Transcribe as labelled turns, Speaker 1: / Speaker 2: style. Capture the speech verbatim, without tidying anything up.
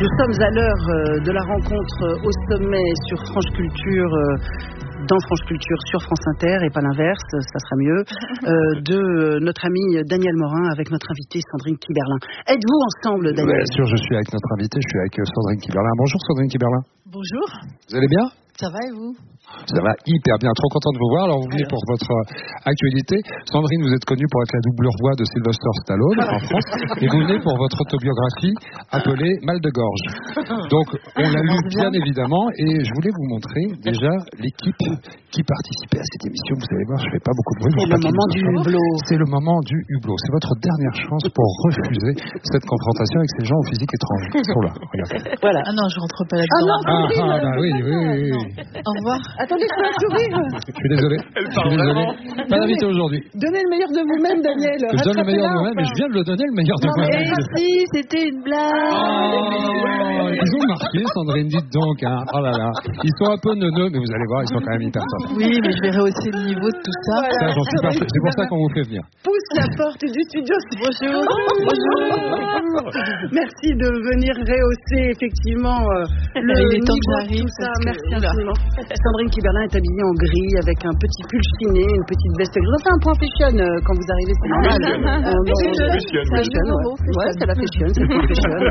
Speaker 1: Nous sommes à l'heure de la rencontre au sommet sur France Culture, dans France Culture sur France Inter, et pas l'inverse, ça sera mieux, de notre ami Daniel Morin avec notre invitée Sandrine Kiberlin. Êtes-vous ensemble, Daniel ?
Speaker 2: Bien sûr, je suis avec notre invitée, je suis avec Sandrine Kiberlin. Bonjour Sandrine Kiberlin.
Speaker 3: Bonjour.
Speaker 2: Vous allez bien ?
Speaker 3: Ça va et vous ?
Speaker 2: Ça va hyper bien, trop content de vous voir. Alors vous venez pour votre actualité. Sandrine, vous êtes connue pour être la doublure voix de Sylvester Stallone en France, et vous venez pour votre autobiographie appelée Mal de gorge. Donc on l'a lu bien évidemment, et je voulais vous montrer déjà l'équipe qui participait à cette émission. Vous allez voir, je fais pas beaucoup de bruit.
Speaker 1: C'est le moment du hublot.
Speaker 2: C'est le moment du hublot. C'est votre dernière chance pour refuser cette confrontation avec ces gens au physique étrange. Ils sont là, regardez.
Speaker 3: Voilà. Ah non, je rentre pas là-dedans.
Speaker 1: Ah non,
Speaker 2: Ah, ah bah oui, oui, oui.
Speaker 3: Au revoir.
Speaker 1: Attendez, je peux un sourire.
Speaker 2: Je suis désolé. Je suis désolé. Pas d'invité aujourd'hui.
Speaker 1: Donnez le meilleur de vous-même, Daniel.
Speaker 2: Je donne le meilleur de moi-même, mais je viens de le donner le meilleur de
Speaker 1: Non, mais
Speaker 2: moi-même.
Speaker 1: si, c'était une blague.
Speaker 2: Oh, ils ont marqué, Sandrine, dites donc. Hein. Oh là là. Ils sont un peu neuneux, mais vous allez voir, ils sont quand même hyper sympas.
Speaker 3: Oui, mais je vais rehausser le niveau de tout ça.
Speaker 1: Voilà.
Speaker 2: Ça, j'en suis parfait. C'est pour ça qu'on vous fait venir.
Speaker 1: Pousse la porte du studio.
Speaker 3: Bonjour.
Speaker 1: Bonjour. Merci de venir rehausser effectivement euh, le
Speaker 3: Il est temps que
Speaker 1: niveau de
Speaker 3: j'arrive,
Speaker 1: tout ça.
Speaker 3: parce que-
Speaker 1: Merci
Speaker 3: Oula.
Speaker 1: infiniment. Sandrine Kiberlin est habillée en gris avec un petit pull chiné, une petite veste grise. Enfin, un point fashion euh, quand vous arrivez, c'est normal.
Speaker 4: Fashion.
Speaker 1: Euh, bon,
Speaker 4: Fashion.
Speaker 1: fashion,
Speaker 4: Fashion.
Speaker 1: ouais. Ouais, c'est la fashion, c'est le point fashion.